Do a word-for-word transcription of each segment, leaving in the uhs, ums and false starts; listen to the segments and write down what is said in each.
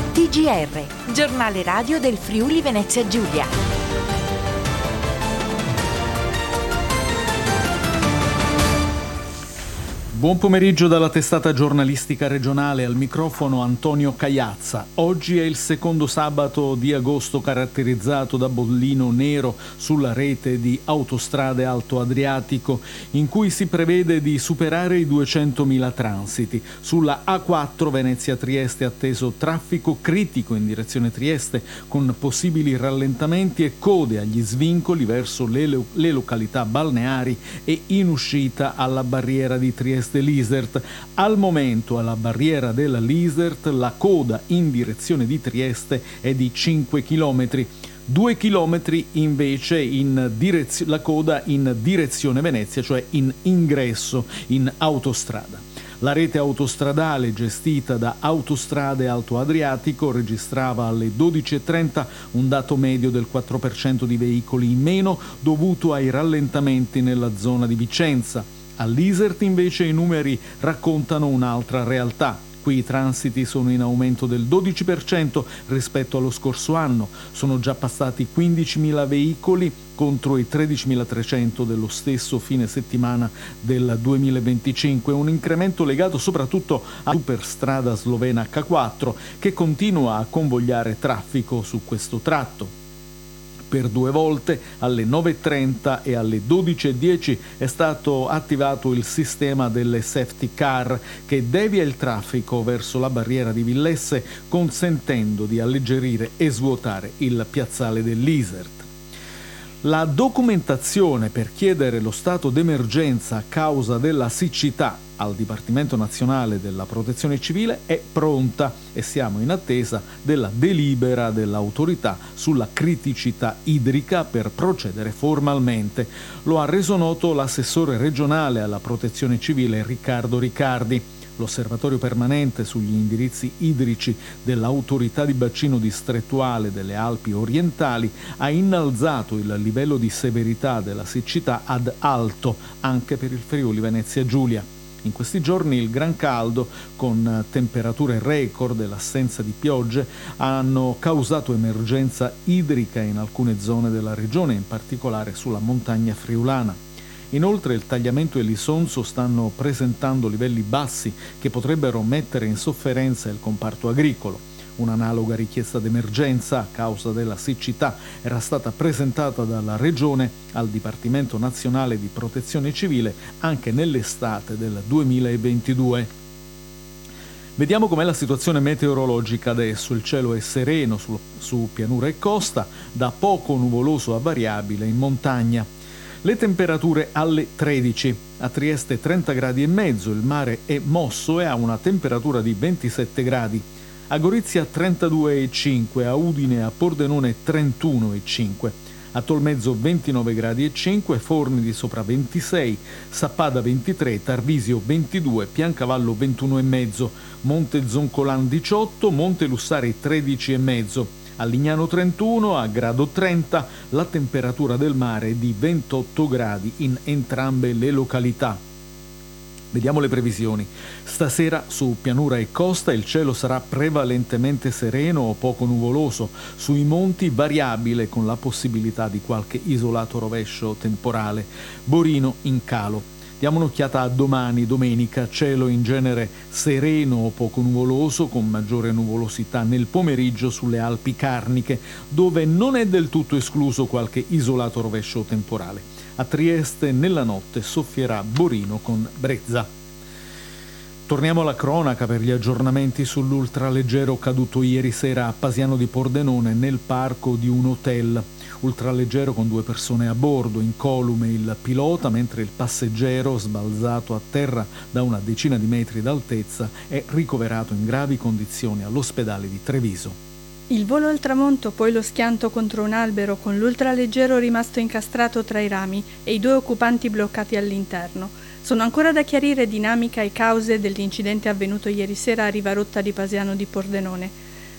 T G R, giornale radio del Friuli Venezia Giulia. Buon pomeriggio dalla testata giornalistica regionale, al microfono Antonio Cagliazza. Oggi è il secondo sabato di agosto caratterizzato da bollino nero sulla rete di Autostrade Alto Adriatico, in cui si prevede di superare i duecentomila transiti. Sulla A quattro Venezia-Trieste è atteso traffico critico in direzione Trieste, con possibili rallentamenti e code agli svincoli verso le, lo- le località balneari e in uscita alla barriera di Trieste Lisert. Al momento alla barriera della Lisert la coda in direzione di Trieste è di cinque chilometri. due chilometri invece in direzio- la coda in direzione Venezia, cioè in ingresso in autostrada. La rete autostradale gestita da Autostrade Alto Adriatico registrava alle dodici e trenta un dato medio del quattro per cento di veicoli in meno dovuto ai rallentamenti nella zona di Vicenza. All'Isert invece i numeri raccontano un'altra realtà. Qui i transiti sono in aumento del dodici per cento rispetto allo scorso anno. Sono già passati quindicimila veicoli contro i tredicimilatrecento dello stesso fine settimana del duemilaventicinque, un incremento legato soprattutto alla superstrada slovena H quattro che continua a convogliare traffico su questo tratto. Per due volte, alle nove e trenta e alle dodici e dieci, è stato attivato il sistema delle safety car che devia il traffico verso la barriera di Villesse, consentendo di alleggerire e svuotare il piazzale dell'Isert. La documentazione per chiedere lo stato d'emergenza a causa della siccità al Dipartimento Nazionale della Protezione Civile è pronta e siamo in attesa della delibera dell'autorità sulla criticità idrica per procedere formalmente. Lo ha reso noto l'assessore regionale alla Protezione Civile Riccardo Riccardi. L'osservatorio permanente sugli indirizzi idrici dell'autorità di bacino distrettuale delle Alpi orientali ha innalzato il livello di severità della siccità ad alto anche per il Friuli Venezia Giulia. In questi giorni il gran caldo, con temperature record e l'assenza di piogge, hanno causato emergenza idrica in alcune zone della regione, in particolare sulla montagna friulana. Inoltre il tagliamento e l'isonzo stanno presentando livelli bassi che potrebbero mettere in sofferenza il comparto agricolo. Un'analoga richiesta d'emergenza a causa della siccità era stata presentata dalla Regione al Dipartimento Nazionale di Protezione Civile anche nell'estate del duemilaventidue. Vediamo com'è la situazione meteorologica adesso. Il cielo è sereno su, su pianura e costa, da poco nuvoloso a variabile in montagna. Le temperature alle tredici. A Trieste trenta gradi e mezzo, il mare è mosso e ha una temperatura di ventisette gradi. A Gorizia trentadue virgola cinque, a Udine e a Pordenone trentuno virgola cinque. A Tolmezzo ventinove gradi e cinque, Forni di Sopra ventisei, Sappada ventitré, Tarvisio ventidue, Piancavallo ventuno virgola cinque, Monte Zoncolan diciotto, Monte Lussari tredici virgola cinque. A Lignano trentuno, a Grado trenta, la temperatura del mare è di ventotto gradi in entrambe le località. Vediamo le previsioni. Stasera su pianura e costa il cielo sarà prevalentemente sereno o poco nuvoloso, sui monti variabile con la possibilità di qualche isolato rovescio temporale. Borino in calo. Diamo un'occhiata a domani, domenica, cielo in genere sereno o poco nuvoloso, con maggiore nuvolosità nel pomeriggio sulle Alpi Carniche, dove non è del tutto escluso qualche isolato rovescio temporale. A Trieste nella notte soffierà Borino con brezza. Torniamo alla cronaca per gli aggiornamenti sull'ultraleggero caduto ieri sera a Pasiano di Pordenone nel parco di un hotel. Ultraleggero con due persone a bordo, incolume il pilota, mentre il passeggero, sbalzato a terra da una decina di metri d'altezza, è ricoverato in gravi condizioni all'ospedale di Treviso. Il volo al tramonto, poi lo schianto contro un albero con l'ultraleggero rimasto incastrato tra i rami e i due occupanti bloccati all'interno. Sono ancora da chiarire dinamica e cause dell'incidente avvenuto ieri sera a riva rotta di Pasiano di Pordenone.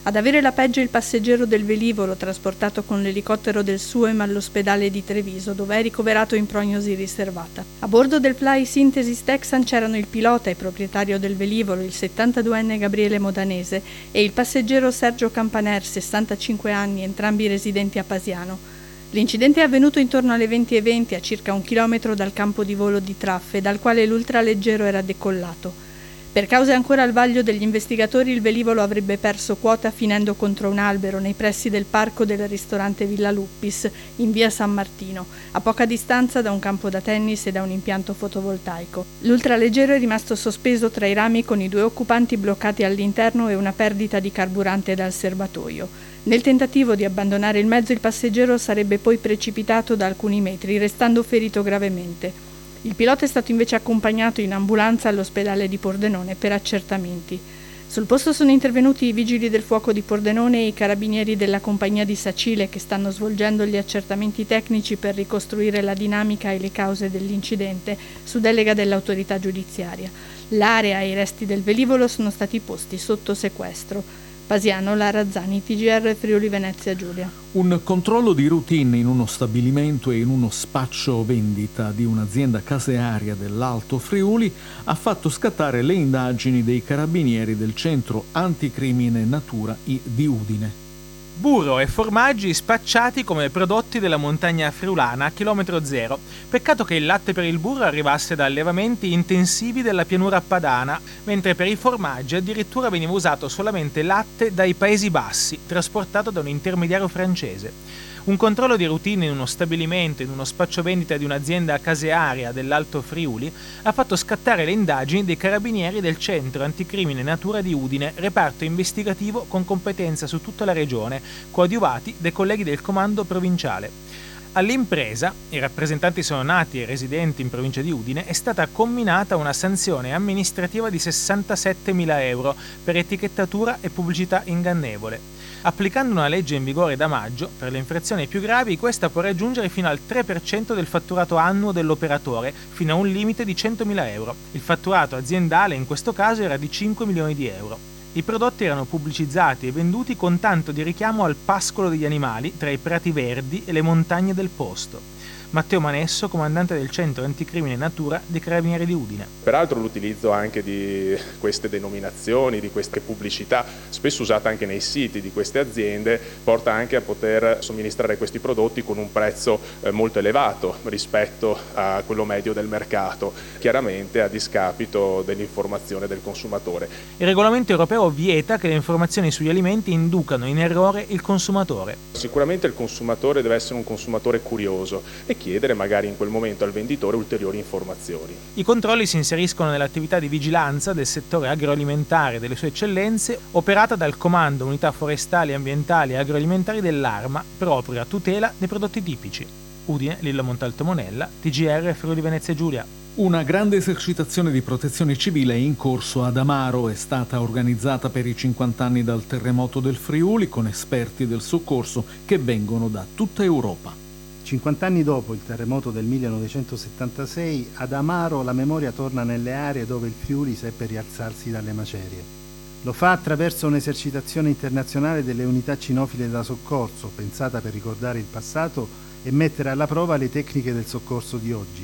Ad avere la peggio il passeggero del velivolo trasportato con l'elicottero del SUEM all'ospedale di Treviso, dove è ricoverato in prognosi riservata. A bordo del Fly Synthesis Texan c'erano il pilota e proprietario del velivolo, il settantaduenne Gabriele Modanese, e il passeggero Sergio Campaner, sessantacinque anni, entrambi residenti a Pasiano. L'incidente è avvenuto intorno alle venti e venti a circa un chilometro dal campo di volo di Traffe, dal quale l'ultraleggero era decollato. Per cause ancora al vaglio degli investigatori, il velivolo avrebbe perso quota finendo contro un albero nei pressi del parco del ristorante Villa Luppis, in via San Martino, a poca distanza da un campo da tennis e da un impianto fotovoltaico. L'ultraleggero è rimasto sospeso tra i rami con i due occupanti bloccati all'interno e una perdita di carburante dal serbatoio. Nel tentativo di abbandonare il mezzo, il passeggero sarebbe poi precipitato da alcuni metri, restando ferito gravemente. Il pilota è stato invece accompagnato in ambulanza all'ospedale di Pordenone per accertamenti. Sul posto sono intervenuti i vigili del fuoco di Pordenone e i carabinieri della compagnia di Sacile, che stanno svolgendo gli accertamenti tecnici per ricostruire la dinamica e le cause dell'incidente su delega dell'autorità giudiziaria. L'area e i resti del velivolo sono stati posti sotto sequestro. Pasiano, Lara Zani, T G R Friuli Venezia Giulia. Un controllo di routine in uno stabilimento e in uno spaccio vendita di un'azienda casearia dell'Alto Friuli ha fatto scattare le indagini dei carabinieri del centro anticrimine Natura di Udine. Burro e formaggi spacciati come prodotti della montagna friulana a chilometro zero. Peccato che il latte per il burro arrivasse da allevamenti intensivi della pianura padana, mentre per i formaggi addirittura veniva usato solamente latte dai Paesi Bassi, trasportato da un intermediario francese. Un controllo di routine in uno stabilimento, in uno spaccio vendita di un'azienda casearia dell'Alto Friuli, ha fatto scattare le indagini dei carabinieri del Centro Anticrimine Natura di Udine, reparto investigativo con competenza su tutta la regione, coadiuvati dai colleghi del comando provinciale. All'impresa, i rappresentanti sono nati e residenti in provincia di Udine, è stata comminata una sanzione amministrativa di sessantasettemila euro per etichettatura e pubblicità ingannevole. Applicando una legge in vigore da maggio, per le infrazioni più gravi, questa può raggiungere fino al tre per cento del fatturato annuo dell'operatore, fino a un limite di centomila euro. Il fatturato aziendale in questo caso era di cinque milioni di euro. I prodotti erano pubblicizzati e venduti con tanto di richiamo al pascolo degli animali tra i prati verdi e le montagne del posto. Matteo Manesso, comandante del Centro Anticrimine Natura dei Carabinieri di Udine. Peraltro l'utilizzo anche di queste denominazioni, di queste pubblicità, spesso usate anche nei siti di queste aziende, porta anche a poter somministrare questi prodotti con un prezzo eh, molto elevato rispetto a quello medio del mercato, chiaramente a discapito dell'informazione del consumatore. Il regolamento europeo vieta che le informazioni sugli alimenti inducano in errore il consumatore. Sicuramente il consumatore deve essere un consumatore curioso e chiedere magari in quel momento al venditore ulteriori informazioni. I controlli si inseriscono nell'attività di vigilanza del settore agroalimentare delle sue eccellenze, operata dal Comando Unità Forestali, Ambientali e Agroalimentari dell'Arma, proprio a tutela dei prodotti tipici. Udine, Lilla Montalto Monella, T G R Friuli Venezia Giulia. Una grande esercitazione di protezione civile è in corso ad Amaro, è stata organizzata per i cinquanta anni dal terremoto del Friuli con esperti del soccorso che vengono da tutta Europa. cinquanta anni dopo il terremoto del millenovecentosettantasei, ad Amaro la memoria torna nelle aree dove il Friuli seppe rialzarsi dalle macerie. Lo fa attraverso un'esercitazione internazionale delle unità cinofile da soccorso, pensata per ricordare il passato e mettere alla prova le tecniche del soccorso di oggi.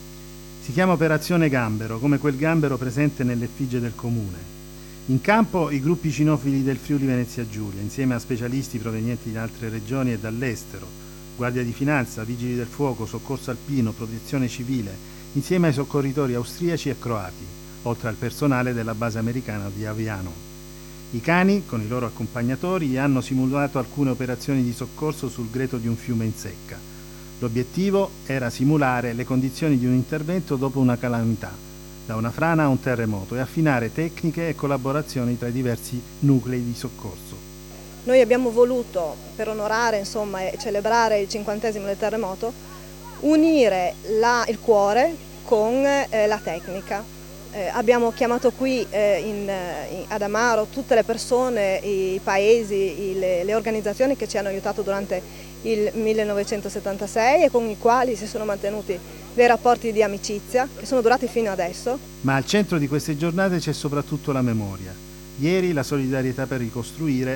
Si chiama Operazione Gambero, come quel gambero presente nell'effigie del comune. In campo i gruppi cinofili del Friuli Venezia Giulia, insieme a specialisti provenienti da altre regioni e dall'estero, Guardia di Finanza, Vigili del Fuoco, Soccorso Alpino, Protezione Civile, insieme ai soccorritori austriaci e croati, oltre al personale della base americana di Aviano. I cani, con i loro accompagnatori, hanno simulato alcune operazioni di soccorso sul greto di un fiume in secca. L'obiettivo era simulare le condizioni di un intervento dopo una calamità, da una frana a un terremoto, e affinare tecniche e collaborazioni tra i diversi nuclei di soccorso. Noi abbiamo voluto, per onorare insomma, e celebrare il cinquantesimo del terremoto, unire la, il cuore con eh, la tecnica. Eh, abbiamo chiamato qui eh, in, in, ad Amaro tutte le persone, i paesi, i, le, le organizzazioni che ci hanno aiutato durante il millenovecentosettantasei e con i quali si sono mantenuti dei rapporti di amicizia che sono durati fino adesso. Ma al centro di queste giornate c'è soprattutto la memoria. Ieri la solidarietà per ricostruire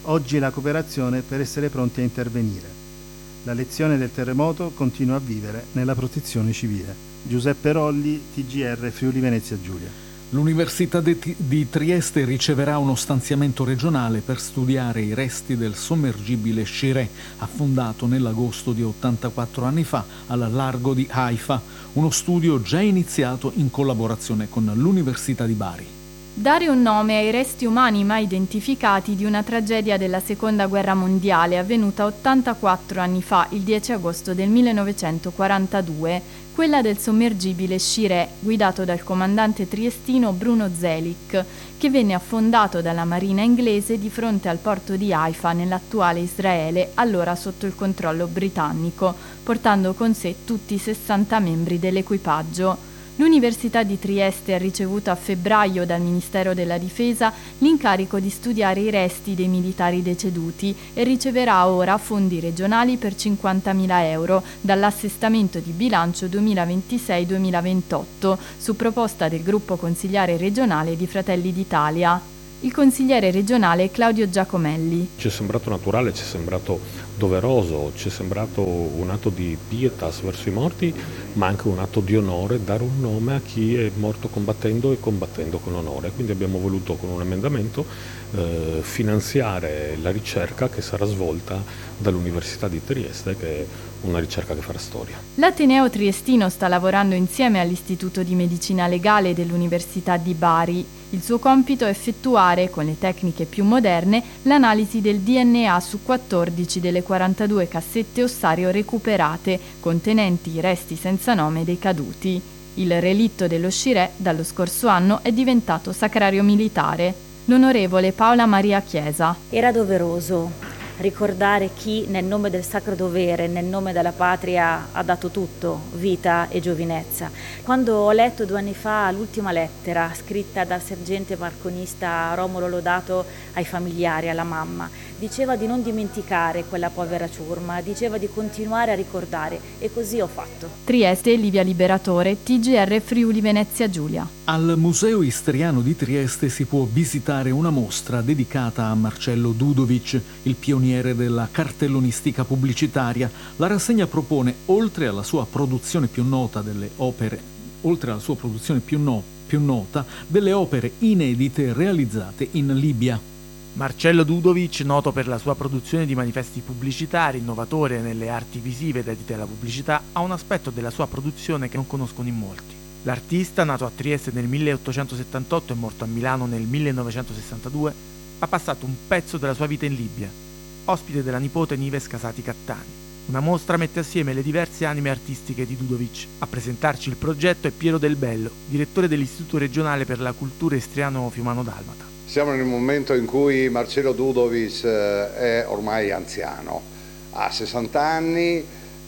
Oggi la cooperazione per essere pronti a intervenire. La lezione del terremoto continua a vivere nella protezione civile. Giuseppe Rolli, T G R Friuli Venezia Giulia. L'Università di Trieste riceverà uno stanziamento regionale per studiare i resti del sommergibile Shireh, affondato nell'agosto di ottantaquattro anni fa al largo di Haifa, uno studio già iniziato in collaborazione con l'Università di Bari. Dare un nome ai resti umani mai identificati di una tragedia della Seconda Guerra Mondiale avvenuta ottantaquattro anni fa, il dieci agosto del millenovecentoquarantadue, quella del sommergibile Shireh, guidato dal comandante triestino Bruno Zelic, che venne affondato dalla marina inglese di fronte al porto di Haifa nell'attuale Israele, allora sotto il controllo britannico, portando con sé tutti i sessanta membri dell'equipaggio. L'Università di Trieste ha ricevuto a febbraio dal Ministero della Difesa l'incarico di studiare i resti dei militari deceduti e riceverà ora fondi regionali per cinquantamila euro dall'assestamento di bilancio duemilaventisei duemilaventotto su proposta del gruppo consigliare regionale di Fratelli d'Italia. Il consigliere regionale Claudio Giacomelli. Ci è sembrato naturale, ci è sembrato doveroso, ci è sembrato un atto di pietas verso i morti, ma anche un atto di onore, dare un nome a chi è morto combattendo e combattendo con onore. Quindi abbiamo voluto con un emendamento eh, finanziare la ricerca che sarà svolta dall'Università di Trieste, che è una ricerca che farà storia. L'Ateneo Triestino sta lavorando insieme all'Istituto di Medicina Legale dell'Università di Bari. Il suo compito è effettuare, con le tecniche più moderne, l'analisi del D N A su quattordici delle quarantadue cassette ossario recuperate, contenenti i resti senza nome dei caduti. Il relitto dello Shireh, dallo scorso anno, è diventato sacrario militare. L'onorevole Paola Maria Chiesa. Era doveroso ricordare chi nel nome del sacro dovere, nel nome della patria ha dato tutto, vita e giovinezza. Quando ho letto due anni fa l'ultima lettera scritta dal sergente marconista Romolo Lodato ai familiari, alla mamma, diceva di non dimenticare quella povera ciurma, diceva di continuare a ricordare e così ho fatto. Trieste, Livia Liberatore, T G R Friuli Venezia Giulia. Al Museo Istriano di Trieste si può visitare una mostra dedicata a Marcello Dudovic, il pioniere della cartellonistica pubblicitaria. La rassegna propone, oltre alla sua produzione più nota delle opere, oltre alla sua produzione più, no, più nota, delle opere inedite realizzate in Libia. Marcello Dudovic, noto per la sua produzione di manifesti pubblicitari, innovatore nelle arti visive dedite alla pubblicità, ha un aspetto della sua produzione che non conoscono in molti. L'artista, nato a Trieste nel milleottocentosettantotto e morto a Milano nel millenovecentosessantadue, ha passato un pezzo della sua vita in Libia, ospite della nipote Nives Casati Cattani. Una mostra mette assieme le diverse anime artistiche di Dudovic. A presentarci il progetto è Piero Del Bello, direttore dell'Istituto regionale per la cultura Istriano Fiumano Dalmata. Siamo nel momento in cui Marcello Dudovic è ormai anziano, ha sessanta anni,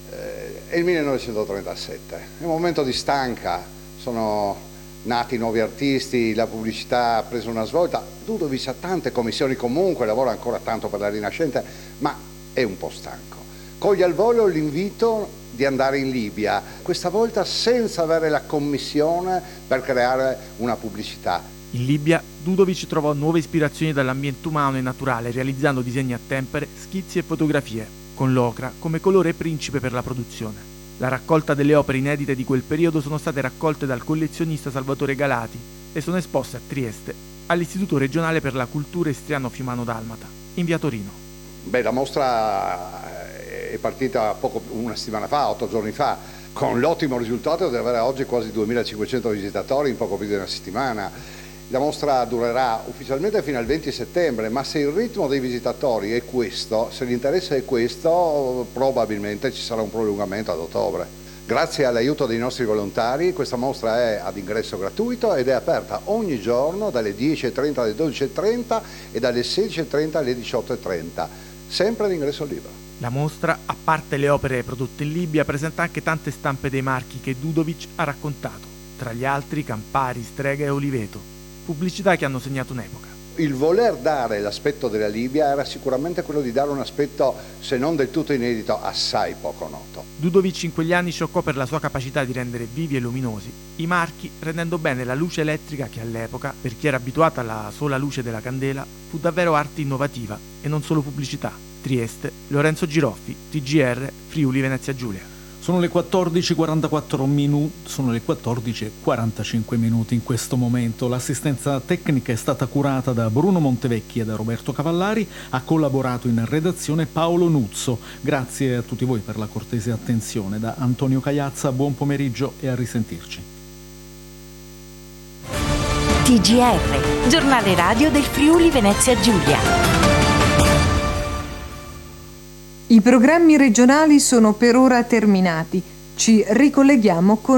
è il millenovecentotrentasette, è un momento di stanca, sono nati nuovi artisti, la pubblicità ha preso una svolta. Dudovic ha tante commissioni, comunque lavora ancora tanto per la Rinascente, ma è un po' stanco. Coglie al volo l'invito di andare in Libia, questa volta senza avere la commissione per creare una pubblicità. In Libia, Dudovic trovò nuove ispirazioni dall'ambiente umano e naturale, realizzando disegni a tempere, schizzi e fotografie, con l'ocra come colore principe per la produzione. La raccolta delle opere inedite di quel periodo sono state raccolte dal collezionista Salvatore Galati e sono esposte a Trieste, all'Istituto regionale per la cultura Istriano Fiumano Dalmata, in via Torino. Beh, la mostra è partita poco, una settimana fa, otto giorni fa, con l'ottimo risultato di avere oggi quasi duemilacinquecento visitatori in poco più di una settimana. La mostra durerà ufficialmente fino al venti settembre, ma se il ritmo dei visitatori è questo, se l'interesse è questo, probabilmente ci sarà un prolungamento ad ottobre. Grazie all'aiuto dei nostri volontari, questa mostra è ad ingresso gratuito ed è aperta ogni giorno dalle dieci e trenta alle dodici e trenta e dalle sedici e trenta alle diciotto e trenta, sempre ad ingresso libero. La mostra, a parte le opere prodotte in Libia, presenta anche tante stampe dei marchi che Dudovic ha raccontato, tra gli altri Campari, Strega e Oliveto. Pubblicità che hanno segnato un'epoca. Il voler dare l'aspetto della Libia era sicuramente quello di dare un aspetto, se non del tutto inedito, assai poco noto. Dudovic in quegli anni scioccò per la sua capacità di rendere vivi e luminosi i marchi, rendendo bene la luce elettrica che all'epoca, per chi era abituata alla sola luce della candela, fu davvero arte innovativa e non solo pubblicità. Trieste, Lorenzo Giroffi, T G R, Friuli Venezia Giulia. Sono le quattordici e quarantaquattro minuti, sono le quattordici e quarantacinque minuti in questo momento. L'assistenza tecnica è stata curata da Bruno Montevecchi e da Roberto Cavallari, ha collaborato in redazione Paolo Nuzzo. Grazie a tutti voi per la cortese attenzione. Da Antonio Cagliazza, buon pomeriggio e a risentirci. T G R, giornale radio del Friuli Venezia Giulia. I programmi regionali sono per ora terminati. Ci ricolleghiamo con